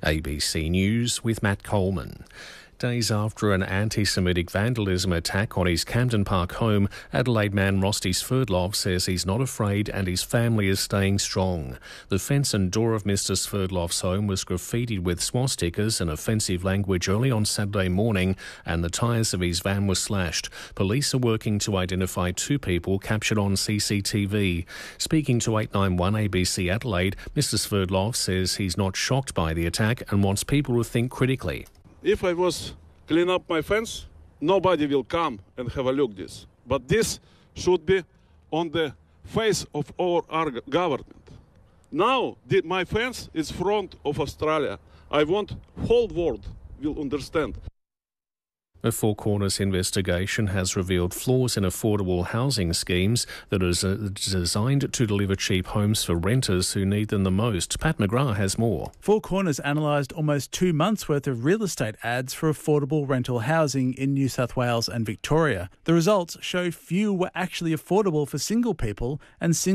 ABC News with Matt Coleman. Days after an anti-Semitic vandalism attack on his Camden Park home, Adelaide man Rosti Sverdlov says he's not afraid and his family is staying strong. The fence and door of Mr Sverdlov's home was graffitied with swastikas and offensive language early on Saturday morning, and the tyres of his van were slashed. Police are working to identify two people captured on CCTV. Speaking to 891 ABC Adelaide, Mr Sverdlov says he's not shocked by the attack and wants people to think critically. If I was clean up my fence, nobody will come and have a look at this. But this should be on the face of our government. Now my fence is front of Australia. I want whole world will understand. A Four Corners investigation has revealed flaws in affordable housing schemes that are designed to deliver cheap homes for renters who need them the most. Pat McGrath has more. Four Corners analysed almost 2 months' worth of real estate ads for affordable rental housing in New South Wales and Victoria. The results show few were actually affordable for single people and single